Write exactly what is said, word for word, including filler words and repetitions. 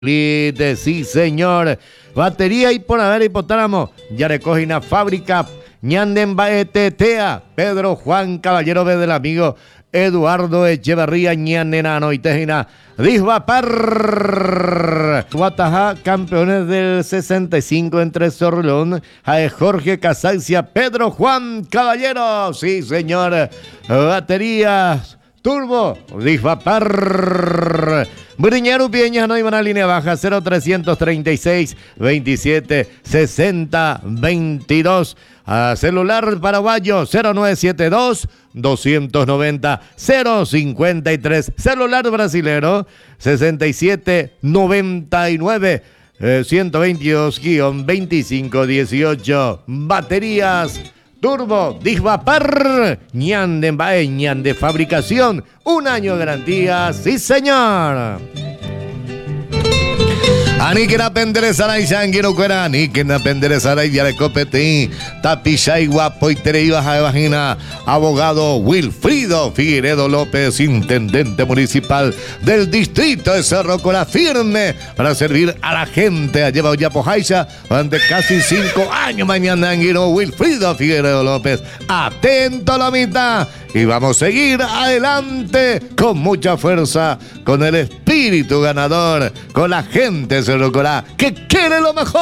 Lite, sí señor. Batería y por haber hipotálamo. Ya recoge una fábrica. Ñanden baetetea. Pedro Juan Caballero ve del amigo Eduardo Echeverría Ñandenano y Tejina. Disvapar. Guataja, campeones del sesenta y cinco entre Sorlón. A Jorge Casancia, Pedro Juan Caballero. Sí señor. Baterías. Turbo, Disvapar. Briñero Pieña, no iban a línea baja, cero trescientos treinta y seis, veintisiete, sesenta, veintidós. A celular paraguayo, cero nueve siete dos, doscientos noventa, cero cincuenta y tres. Celular brasilero, sesenta y siete, noventa y nueve, eh, ciento veintidós, veinticinco dieciocho. Baterías Turbo, Disvapar, Ñanden Bae, Ñande fabricación, un año de garantía, sí señor. Aníquena penderezaray, sanguino cuera, aníquena penderezaray, diare copetí, tapichai guapo y tereibas a vagina, abogado Wilfrido Figueredo López, intendente municipal del distrito de Cerro Corá, firme para servir a la gente. Ha llevado ya Pojaiza durante casi cinco años, mañana anguino Wilfrido Figueredo López, atento a la mitad. Y vamos a seguir adelante con mucha fuerza, con el espíritu ganador, con la gente de Cerro Corá que quiere lo mejor.